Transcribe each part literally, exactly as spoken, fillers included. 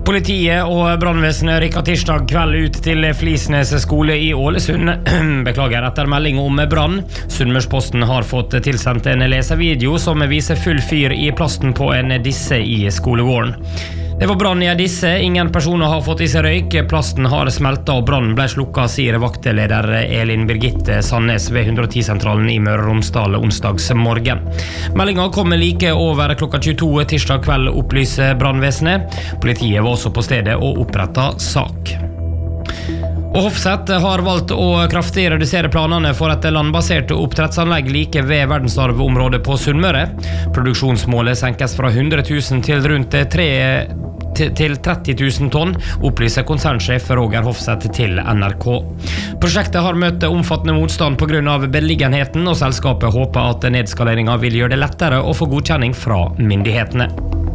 Politiet og brannvesenet rykket tirsdag kveld ut til Flisnes skole i Ålesund. Beklager, etter melding om brann. Sunnmørsposten har fått tilsendt en lesevideo som viser full fyr i plasten på en disse i skolegården. Det var brann i en disse, ingen personer har fått i seg røyk, plasten har smeltet og brannen ble slukket, sier vakteleder Elin Birgitte Sandnes ved hundre og ti-sentralen i Møre og Romsdal onsdags morgen. Meldingen kommer like over klokka tjueto tirsdag kveld, opplyser brannvesenet. Politiet var også på stedet og opprettet sak. Og Hofseth har valgt å kraftig redusere planene for et landbasert oppdrettsanlegg like ved verdensarvområdet på Sunnmøre. Produksjonsmålet senkes fra hundre tusen til rundt tre til tretti tusen tonn, opplyser konsernsjef Roger Hofseth til N R K. Prosjektet har møtt omfattende motstand på grunn av beliggenheten, og selskapet håper at nedskaleringen vil gjøre det lettere å få godkjenning fra myndighetene.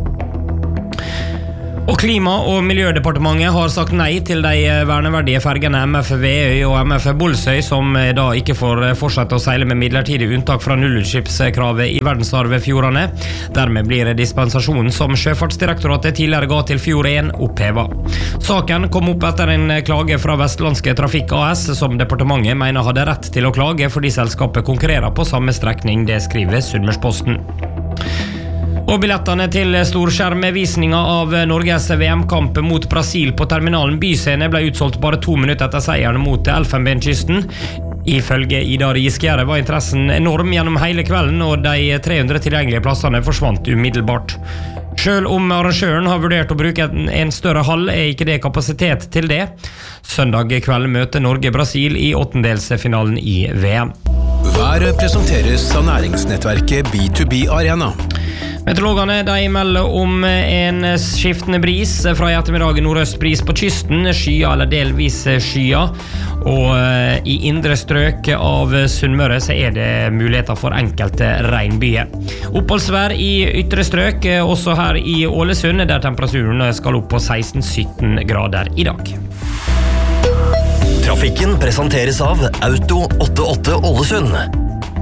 Og Klima- og Miljødepartementet har sagt nei til de verneverdige fergene M F Veøy og M F Bolsøy, som da ikke får fortsette å seile med midlertidig unntak fra nullutslippskravet i verdensarvfjordene. Dermed blir dispensasjonen som Sjøfartsdirektoratet tidligere ga til Fjord én opphevet. Saken kom opp etter en klage fra Vestlandske Trafikk A S, som departementet mener hadde rett til å klage fordi selskapet konkurrerer på samme strekning, det skriver Sunnmørsposten. Og billettene til storskjermvisninga av Norges V M-kamp mot Brasil på terminalen Byscene ble utsolgt bare to minutter etter seieren mot Elfenbenskysten. Ifølge Ida Risgjerde var interessen enorm gjennom hele kvelden, og de tre hundre tilgjengelige plassene forsvant umiddelbart. Selv om arrangøren har vurdert å bruke en større hall, er ikke det kapasitet til det. Søndag kveld møter Norge Brasil i åttendelsfinalen i V M. Været presenteres av næringsnettverket B to B Arena. Meteorologene de melder om en skiftende bris fra i ettermiddag, nordøst bris på kysten, skya eller delvis skya, og i indre strøk av Sunnmøre så er det muligheter for enkelte regnbyer. Oppholdsvær i ytre strøk, også her i Ålesund, der temperaturen skal opp på seksten til sytten grader i dag. Trafikken presenteres av Auto åttiåtte Ålesund.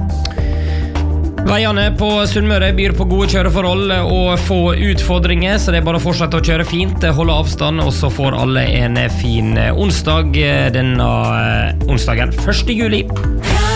Veiene på Sunnmøre byr på gode kjøreforhold og få utfordringer, så det er bare å fortsette å kjøre fint, holde avstand, og så får alle en fin onsdag denne onsdagen første juli.